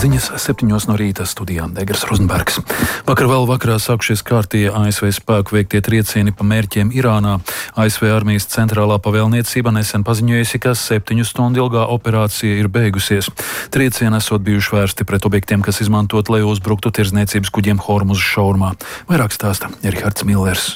Ziņas 7 no rīta studijā Egers Rozenbergs. Vakar vēl vakarā sākušies kārtie ASV spēku veiktie triecieni pa mērķiem Irānā. ASV armijas centrālā pavēlniecība nesen paziņojusi, ka 7 stundu ilgā operācija ir beigusies. Triecieni esot bijuši vērsti pret objektiem, kas izmantot, lai uzbruktu tirdzniecības kuģiem Hormuza šaurumā. Vairāk stāsta Rihards Millers.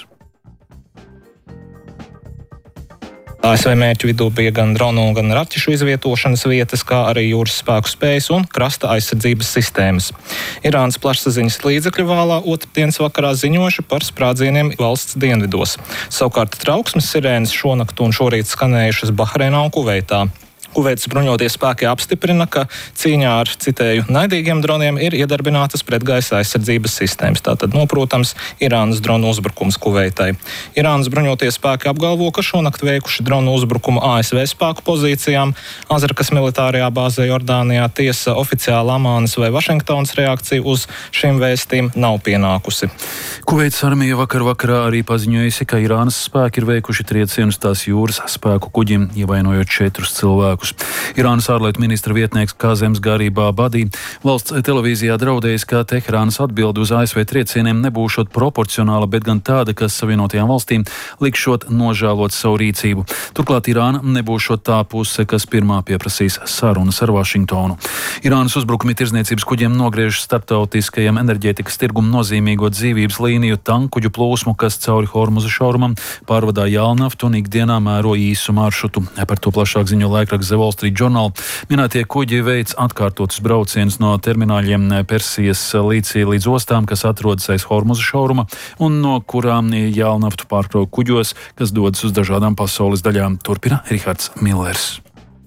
ASV mērķu vidū bija gan dronu, gan raķešu izvietošanas vietas, kā arī jūras spēku spējas un krasta aizsardzības sistēmas. Irānas plašsaziņas līdzekļu vālā otrdienas vakarā ziņojuši par sprādzieniem valsts dienvidos. Savukārt trauksmes sirēnas šonakt un šorīt skanējušas Bahreinā un Kuveitā. Kuveitas bruņotie spēki apstiprina, ka cīņā ar, citēju, naidīgiem droniem ir iedarbinātas pretgaisa aizsardzības sistēmas. Tātad, protams, Irānas dronu uzbrukums Kuveitai. Irānas bruņotie spēki apgalvo, ka šonakt veikuši dronu uzbrukumu ASV spēku pozīcijām. Azrakas militārajā bāzē Jordānijā tiesa oficiāli Amānas vai Vašingtonas reakcija uz šiem vēstīm nav pienākusi. Kuveitas armija vakarā arī paziņojusi, ka Irānas spēki ir veikuši triecienus tās jūras spēku kuģim, ievainojot 4 cilvēkus. Irānas ārlietu ministra vietnieks Kāzems Garībā Badī valsts televīzijā draudējis, ka Teherānas atbilde uz ASV triecieniem nebūšot proporcionāla, bet gan tāda, kas Savienotajām valstīm likšot nožēlot savu rīcību. Turklāt Irāna nebūšot tā puse, kas pirmā pieprasīs sarunas ar Vašingtonu. Irānas uzbrukumi tirdzniecības kuģiem nogriež starptautiskajam enerģētikas tirgum nozīmīgo dzīvības līniju tankuģu plūsmu, kas cauri Hormuza šaurumam pārvadā jālnaftu un ikdienā mēro īsu maršrutu. Par to plašāk ziņo laikraksts The Wall Street Journal. Minētie kuģi veic atkārtotus braucienus no termināļiem Persijas līcī līdz ostām, kas atrodas aiz Hormuza šauruma un no kurām jālnaftu pārkrauj kuģos, kas dodas uz dažādām pasaules daļām. Turpina Rihards Millers.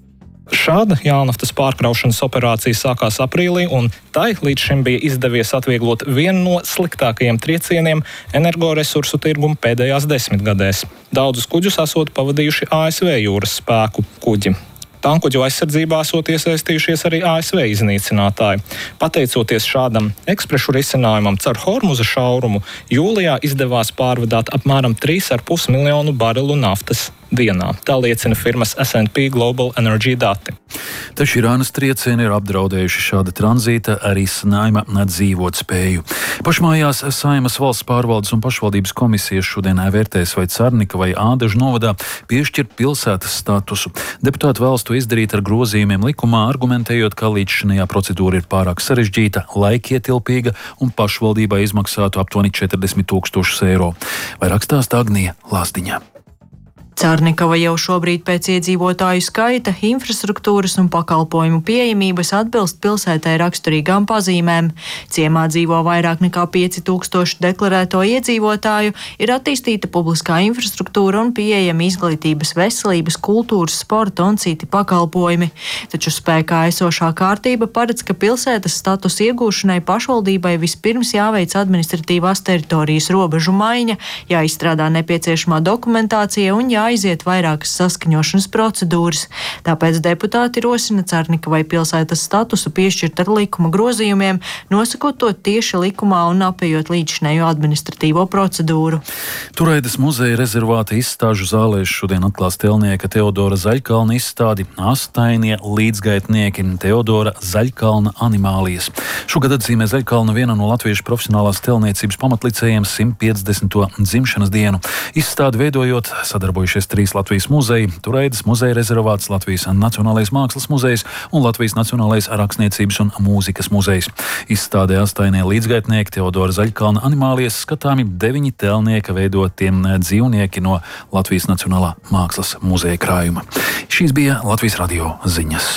Šāda jālnaftas pārkraušanas operācija sākās aprīlī, un tai līdz šim bija izdevies atvieglot vienu no sliktākajiem triecieniem energoresursu tirgumu pēdējās 10 gadēs. Daudzus kuģus esot pavadījuši ASV jūras spēku kuģi. Tankuģu aizsardzībā esot iesaistījušies arī ASV iznīcinātāji. Pateicoties šādam eksprešu risinājumam caur Hormuza šaurumu, jūlijā izdevās pārvadāt apmēram 3,5 miljonu barelu naftas dienā. Tā liecina firmas S&P Global Energy dati. Taču Irānas triecieni ir apdraudējuši šāda tranzīta arī risinājuma dzīvot spēju. Pašmājās Saeimas valsts pārvaldes un pašvaldības komisijas šodien vērtēs, vai Carnika vai Ādažu novadā piešķirt pilsētas statusu. Deputāti vēlas to izdarīt ar grozījumiem likumā, argumentējot, ka līdzšinējā procedūra ir pārāk sarežģīta, laikietilpīga un pašvaldībai izmaksātu aptuveni 40 000 eiro. Vairāk stāsta Agnija Lāsdiņa. Carnikava jau šobrīd pēc iedzīvotāju skaita, infrastruktūras un pakalpojumu pieejamības atbilst pilsētai raksturīgām pazīmēm. Ciemā dzīvo vairāk nekā 5000 deklarēto iedzīvotāju, ir attīstīta publiskā infrastruktūra un pieejami izglītības, veselības, kultūras, sporta un citi pakalpojumi. Taču spēkā esošā kārtība paredz, ka pilsētas status iegūšanai pašvaldībai vispirms jāveic administratīvās teritorijas robežu maiņa, jāizstrādā nepieciešamā dokumentācija un aiziet vairākas saskaņošanas procedūras. Tāpēc deputāti rosina Carnikavai pilsētas statusu piešķirt ar likuma grozījumiem, nosakot to tieši likumā un apējot līdzšinējo administratīvo procedūru. Turaidas muzeja rezervāta izstāžu zālēs šodien atklās tēlnieka Teodora Zaļkalna izstādi Astainie līdzgaitnieki Teodora Zaļkalna animālijas. Šogad atzīmē Zaļkalna viena no latviešu profesionālās tēlniecības pamatlicējiem 150. dzimšanas dienu. Izstādi veidojot sadarbojušies 3 Latvijas muzeji, Turaidas muzeja rezervāts, Latvijas Nacionālais mākslas muzejs un Latvijas Nacionālais rakstniecības un mūzikas muzejs. Izstādē Astainie līdzgaitnieki Teodora Zaļkalna animālijas skatāmi 9 tēlnieka veidotiem dzīvnieki no Latvijas Nacionālā mākslas muzeja krājuma. Šīs bija Latvijas radio ziņas.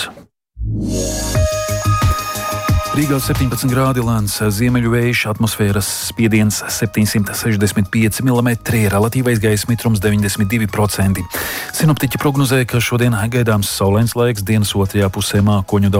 Rīgā 17 grādi, lēns ziemeļu vējš, atmosfēras spiediens 765 mm, relatīvais gaisa mitrums 92%. Sinoptiķi prognozē, ka šodien gaidāms saulains laiks, dienas otrajā pusē mākoņu